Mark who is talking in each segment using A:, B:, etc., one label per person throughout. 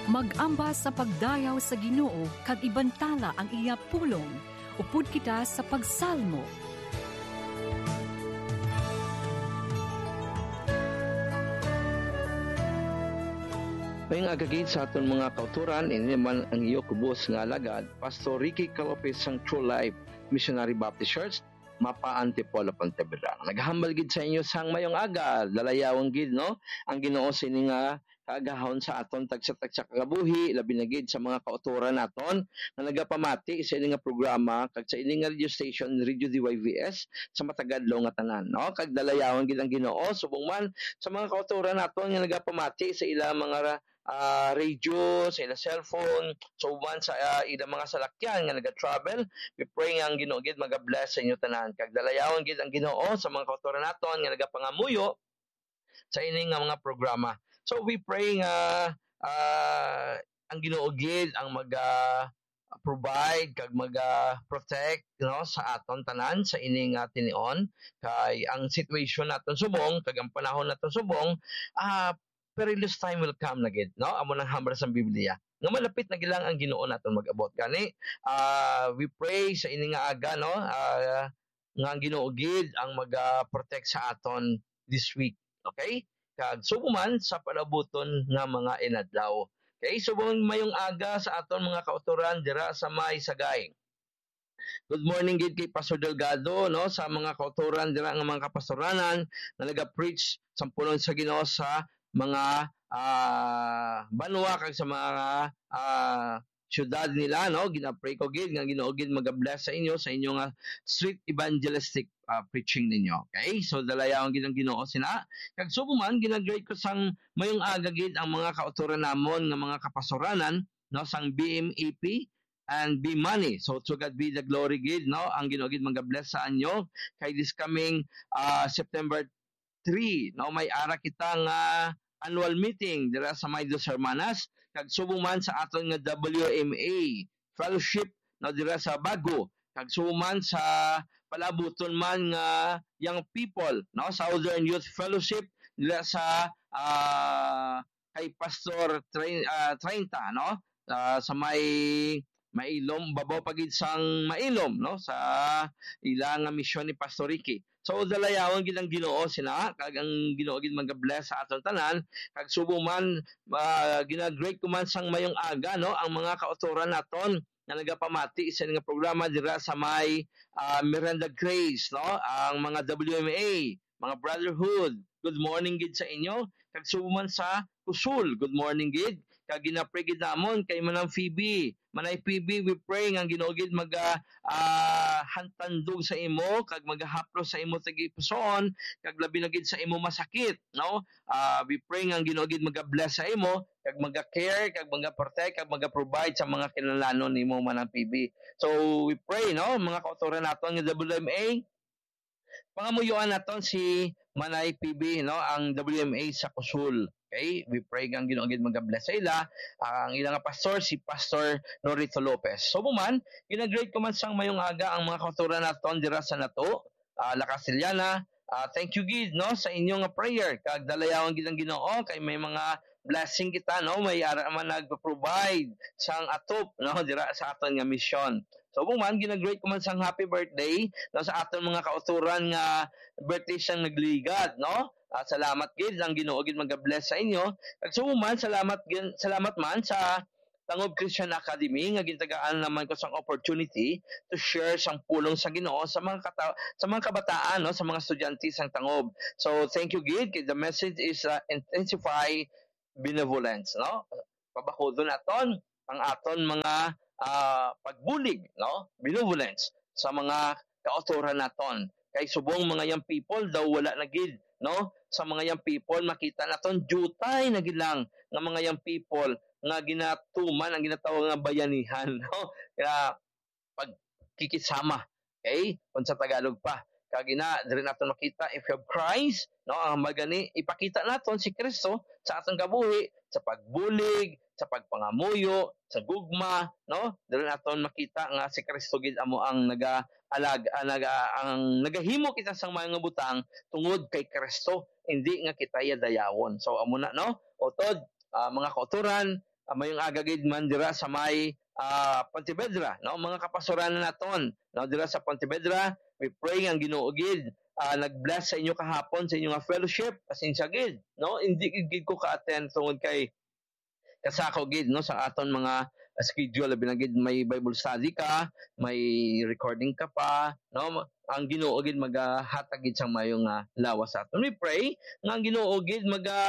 A: Mag-ambas sa pagdayaw sa Ginoo kag ibantala ang iya pulong. Upod kita sa pagsalmo.
B: Mayang agagid sa aton mga kauturan, ini man ang iyo kubos nga alagad, Pastor Ricky Calopez sang True Life Missionary Baptist Church, Mapa Antipolo, Pontevedra. Naghambal gid sa inyo sang mayong aga, dalayawang gid no, ang Ginoo sini nga kaagahon sa aton tagsa-tagsa kagabuhi, labi na gid sa mga kauturan naton nga nagapamati sa ining nga programa kag sa ining nga radio station Radio DYVS sa matagadlo nga tanan no, kag dalayawon gid ang Ginoo subong man sa mga kauturan naton nga nagapamati sa ilang mga radio, sa ilang cellphone, so man sa ilang mga salakyan nga naga-travel, we pray nga ang Ginoo gid maga-bless sa inyo tanan kag dalayawon gid ang Ginoo sa mga kauturan naton nga nagapangamuyo sa ining nga mga programa. So we pray nga ang Ginoo gid ang provide kag protect no sa aton tanan sa ining tinion kay ang situation naton subong kag ang panahon naton subong perilous time will come na gid no, amo nang hambal sa Biblia nga malapit na gilang ang Ginoo naton mag-abot gani. We pray sa ining nga aga no nga ang Ginoo gid ang protect sa aton this week, okay? Kag subuman sa palabuton nga mga inadlaw. Okay, subong mayong aga sa aton mga kauturan dira sa may Sagay. Good morning gid kay Pastor Delgado no sa mga kauturan dira nga mga kapastoranan na naga-preach sa pulong sa Ginoo sa mga banwa kag sa mga syudad nila no. Gina-pray ko gid nga Ginoo gid maga-bless sa inyo sa inyong street evangelistic preaching ninyo. Okay? So dalayawon gid ang Ginoo sina. Kag subuman gina-great ko sang mayong aga gid ang mga kauturan namon nga mga kapastoranan no sang BMEP and Be Money. So to God be the glory gid no. Ang Ginoo gid maga-bless sa inyo kay this coming September 3 no, may ara kita nga annual meeting dira sa may Dos Hermanas kag subuman sa aton nga WMA fellowship no dira sa Bago kag subuman sa palabuton man nga young people no Southern Youth Fellowship dira sa kay Pastor 30 no sa may Mailom, babaw pagid sang Mailom no sa ilang misyon ni Pastor Ricky. So dalayawon gid ang Ginoo sina kag ang Ginoo gid maga-bless sa aton tanan kag subo man gina-great ko man sang mayong aga no ang mga kauturan naton nga nagapamati sa nga programa dira sa may Miranda Grace no ang mga WMA, mga brotherhood. Good morning gid sa inyo kag subo man sa Kusul. Good morning gid kag gina-pray gid namon kay Manang Phoebe. Manay PB, we pray nga Ginoo gid hantandog sa imo kag magahaplo sa imo tagipusoon kag labi na gid sa imo masakit no. We pray nga Ginoo gid maga-bless sa imo kag maga-care kag maga-protect kag maga-provide sa mga kinahanglanon nimo Manang PB. So we pray no mga kauturan naton nga WMA, pangamuyuan naton si Manay PB no ang WMA sa Kusul. Okay, we pray nga Ginoo gid maga-bless sa ila. Ang ilang pastor si Pastor Norito Lopez. So man, gina-great ko man sang mayong aga ang mga kauturan naton dira sa nato, La Castellana. Thank you gid no sa inyong prayer kag dalayawon gid ang Ginoo kay may mga blessing kita no, may ara man nagpo-provide sang atop no dira sa aton nga mission. So man, gina-great ko man sang happy birthday no sa aton mga kauturan nga birthday siyang nagligat no. Salamat gid ang Ginoo gid maga-bless sa inyo. Kag man salamat man sa Tangob Christian Academy nga gintagaan naman ko sang opportunity to share sang pulong sa Ginoo sa mga kabataan no sa mga estudyante sang Tangob. So thank you gid kay the message is intensify benevolence no. Pabakodon naton ang aton mga pagbulig no, benevolence sa mga kauturan naton. Kay subong mga young people daw wala na gid no, sa mga young people makita naton jutay na gid lang nga mga young people nga ginatuman ang ginatawag nga bayanihan no, kaya pagkikisama okay kung sa Tagalog pa kag diri naton makita if you have Christ no, ang magani ipakita naton si Kristo sa atong kabuhi sa pagbulig, sa pagpangamuyo, sa gugma no, diri naton makita nga si Kristo gid amo ang ang nagahimo kita sang mga butang tungod kay Kristo, hindi nga kita dayawon. So amo na no, utod mga kauturan mayong agagid man dira sa may Pontevedra, no? Mga kapastoran naton, no? Dira sa Pontevedra, we pray ang Ginoo gid nag-bless sa inyo kahapon sa inyong fellowship, pasensya gid, no? Hindi gid ko ka-attend tungod kay kasako gid, no, sa aton mga schedule binagid may Bible study ka, may recording ka pa, no? Ang Ginoo gid magahatag gid sang mayong lawas sa aton. We pray nga ang Ginoo gid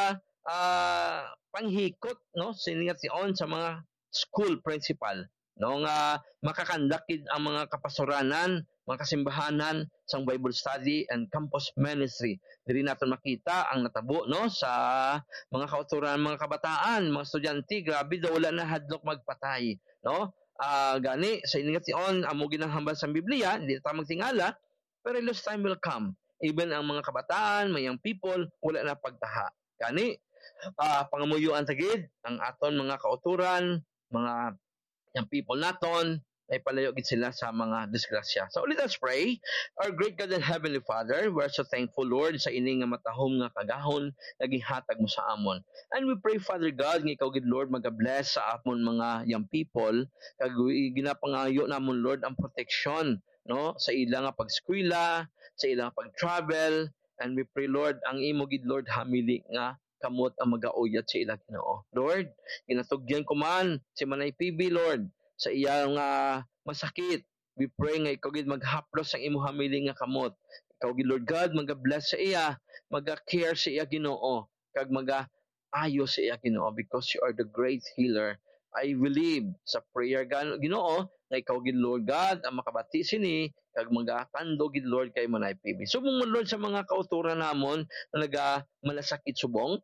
B: panghikot, no, siningat siyon sa mga school principal, no, nga makakandak gid ang mga kapastoranan, mga kasimbahanan sang Bible study and campus ministry. Diri naton makita ang natabo, no, sa mga kauturan, mga kabataan, mga estudyante, grabe daw wala na hadlok magpatay, no? Gani sa iningat siyon amo ginahambal sa Biblia, di ta magtingala, pero perilous time will come. Even ang mga kabataan, mga young people, wala na pagtaha. Gani pangamuyuan tagid ang aton mga kauturan, mga young people naton, ay palayo gid sila sa mga disgrasya. So let us pray. Our great God and Heavenly Father, we are so thankful, Lord, sa ini nga matahom nga kagahon naging hatag mo sa amon. And we pray, Father God, nga ikaw gid, Lord, mag-bless sa amon mga young people, kag ginapangayo namon, Lord, ang protection, no, sa ilang pag-eskwela, sa ilang pag-travel, and we pray, Lord, ang imo gid, Lord, hamili nga kamot ang mag-auyat sa ilang Ginoo. Lord, ginatugyan ko man si Manay PB, Lord, sa iyang masakit. We pray nga ikaw gid maghaplos ang imo hamili nga kamot. Ikaw gid, Lord God, mag-bless sa iya, mag-care sa iya Ginoo, kag mag-ayo sa iya Ginoo, because you are the great healer. I believe sa prayer Ginoo nga ikaw gid, Lord God, ang makabati sini kag mag-atando gid, Lord, kay Manay PB. Subong mo, Lord, sa mga kauturan namon na malasakit subong,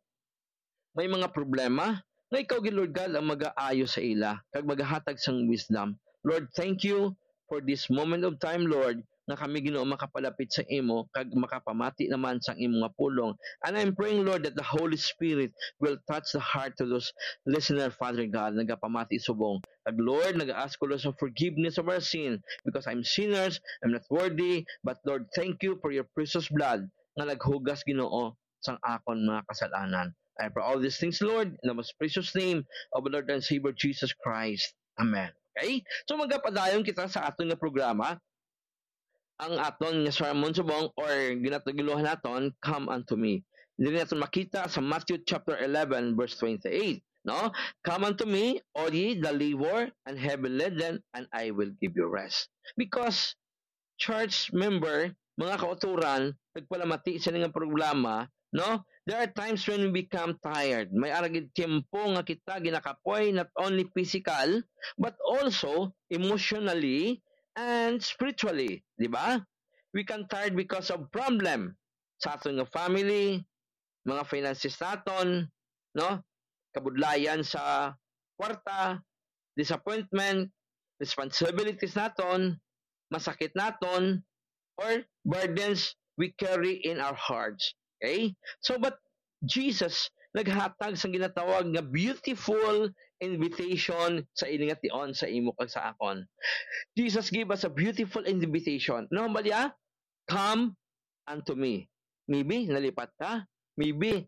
B: may mga problema, nga ikaw gid, Lord God, ang mag-aayo sa ila, kag maghahatag sang wisdom. Lord, thank you for this moment of time, Lord, na kami Ginoo makapalapit sa imo, kag makapamati naman sang imo nga pulong. And I'm praying, Lord, that the Holy Spirit will touch the heart of those listeners, Father God, nagapamati subong. Kag Lord, nag-ask ko, Lord, for forgiveness of our sin, because I'm sinners, I'm not worthy, but Lord, thank you for your precious blood na naghugas Ginoo sang akon mga kasalanan. I pray all these things, Lord, in the most precious name of our Lord and Savior Jesus Christ. Amen. Okay? So magapadayon kita sa aton nga programa, ang aton nga sermon subong or ginatugiluhan naton, Come Unto Me. Dili naton makita sa Matthew chapter 11 verse 28, no? Come unto me, all ye that labor and heavy laden, and I will give you rest. Because church member, mga kauturan, nagpalamati sa nga programa, no? There are times when we become tired. May aragid tiempo nga kita ginakapoy, not only physical, but also emotionally and spiritually. Di ba? We can tired because of problem sa aton nga family, mga finances naton, no? Kabudlayan sa kwarta, disappointment, responsibilities naton, masakit naton, or burdens we carry in our hearts. Okay? So, but Jesus naghatag sa ginatawag nga beautiful invitation sa iningation sa imo kag sa akon. Jesus gave us a beautiful invitation. No, balya? Come unto me. Maybe nalipat ka, maybe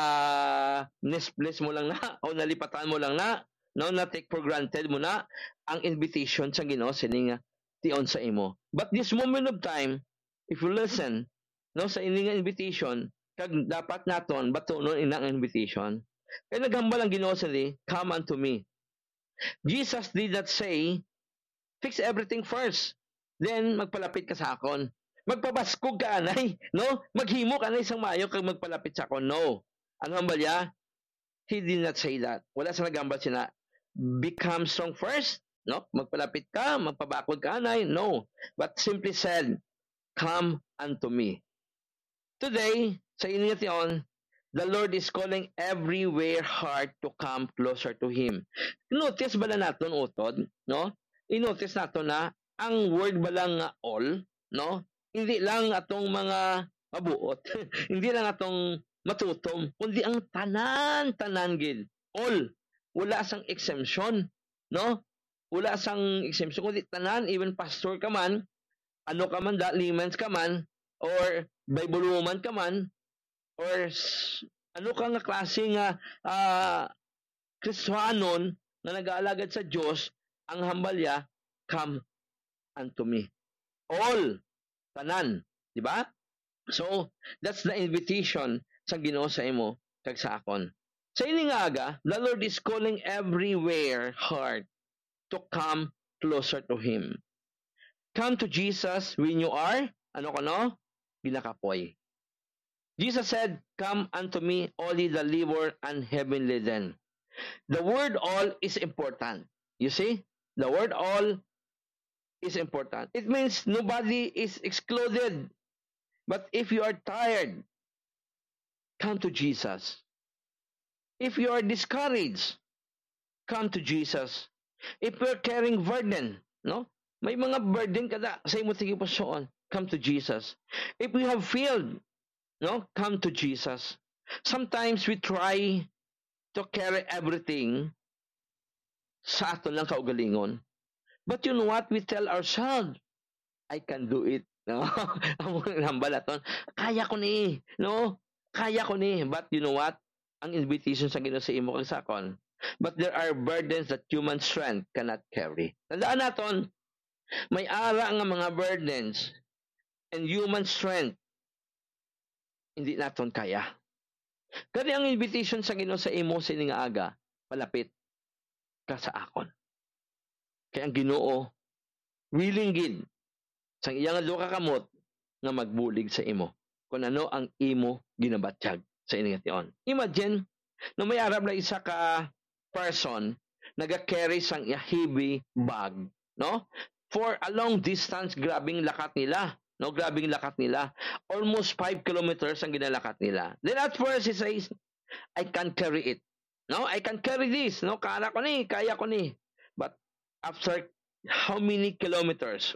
B: na misplace mo lang na o nalipatan mo lang na, no, na take for granted mo na ang invitation sa Ginoo sining tion sa imo. But this moment of time, if you listen, no, sa ining invitation, kag dapat naton batunon inang invitation. Kaya naghambal ang Ginoo sini, come unto me. Jesus did not say, fix everything first, then magpalapit ka sa akon. Magpabaskog ka anay, no? Maghimo ka anay sang maayo kag magpalapit sa akon. No. Ano hambal ya? He did not say that. Wala sa naghambal sina, become strong first, no? Magpalapit ka, magpabakod ka anay. No. But simply said, come unto me. Today, sa inyo the Lord is calling everywhere heart to come closer to Him. Notice ba na natin utod, no? I-notice natin na ang word ba lang nga all, no? Hindi lang atong mga mabuot, hindi lang atong matutom, kundi ang tanan gid. All. Wala sang exemption, no? Wala sang exemption, kundi tanan, even pastor ka man, ano ka man, layman ka man, or Bible woman ka man, or ano ka nga klase nga Kristiyanon na nag-aalagad sa Diyos, ang hambalya, come unto me. All, tanan, di ba? So, that's the invitation sa Ginoo sa imo kag sa akon. Sa ini nga aga, the Lord is calling everywhere heart to come closer to Him. Come to Jesus when you are, ginakapoy. Jesus said, come unto me, all ye that labor and heavy laden. The word all is important. You see? The word all is important. It means nobody is excluded. But if you are tired, come to Jesus. If you are discouraged, come to Jesus. If you're carrying burden, may mga burden kada sa imo tigipon, come to Jesus. If you have failed, come to Jesus. Sometimes we try to carry everything sa aton lang kaugalingon. But you know what? We tell ourselves, I can do it. Ang hambalaton, kaya ko ni, kaya ko ni. But you know what? Ang invitation sa Ginoo sa imo kag sakon. But there are burdens that human strength cannot carry. Tandaan naton, may ara nga mga burdens and human strength hindi naton kaya. Kani ang invitation sa Ginoo sa imo sa ining aga, palapit ka sa akon. Kaya ang Ginoo willing gid sang iyang duha ka kamot nga magbulig sa imo kung ano ang imo ginabatyag sa ining tion. Imagine no may arab na isa ka person naga-carry sang heavy bag, for a long distance. Grabing lakat nila, grabing lakat nila, almost 5 kilometers ang ginalakat nila. Then at first he says, I can carry it, I can carry this, kaya ko ni. But after how many kilometers,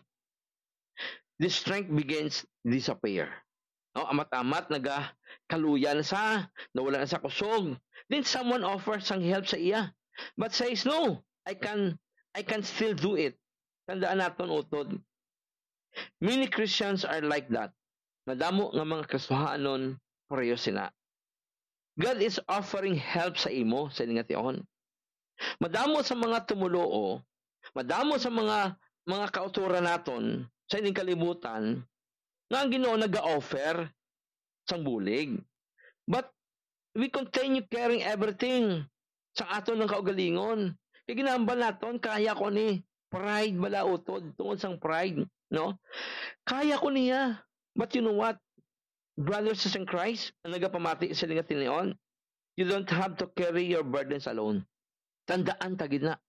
B: the strength begins disappear. Amat-amat nagakaluyan sa, nawala na sa kusog. Then someone offers ang help sa iya, but says, no, I can still do it. Tandaan naton utod. Many Christians are like that. Madamo nga mga Kristiyanon pareho sila. God is offering help sa imo sa ining tion. Madamo sa mga tumuloo, madamo sa mga kauturan naton sa ining kalibutan nga ang Ginoo naga-offer sang bulig. But we continue carrying everything sa aton ng kaugalingon. Kaya ginahambal naton, kaya ko ni. Pride bala utod, tungod sang pride, Kaya ko niya. But you know what? Brothers in Christ, ang nagapamati sa lingat tinion, you don't have to carry your burdens alone. Tandaan tagid na,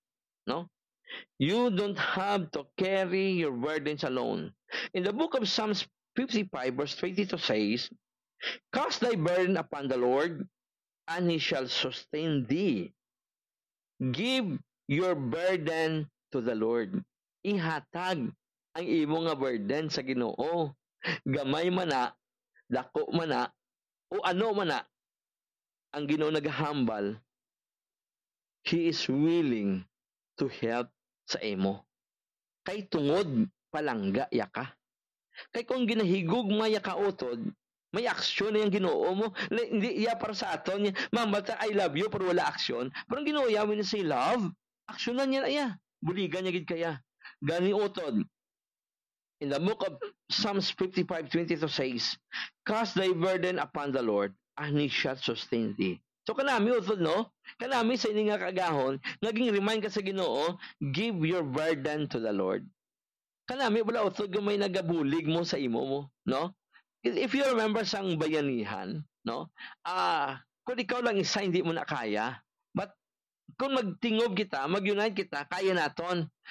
B: You don't have to carry your burdens alone. In the book of Psalms 55 verse 22 says, cast thy burden upon the Lord, and He shall sustain thee. Give your burden to the Lord. Ihatag ang imo nga burden sa Ginoo. Gamay man na, dako man na, o ano man na, ang Ginoo naghambal, He is willing to help sa imo. Kay tungod palangga ya ka. Kay kung ginahigog maya ka utod, may aksyon na yung Ginoo mo. Hindi iya para sa aton. Mamata, I love you, pero wala aksyon. Pero ang Ginoo ya, when you say love, aksyonan niya na iya. Buligan niya gid kaya. Gani utod. In the book of Psalms 55:22 says, cast thy burden upon the Lord, and He shall sustain thee. So kanami utod, kanami sa ini nga kagahon, naging remind ka sa Ginoo, give your burden to the Lord. Kanami wala utod gamay nagabulig mo sa imo mo, If you remember sang bayanihan, kung ikaw lang isa hindi mo na kaya, but kung magtingob kita, mag-unite kita, kaya naton.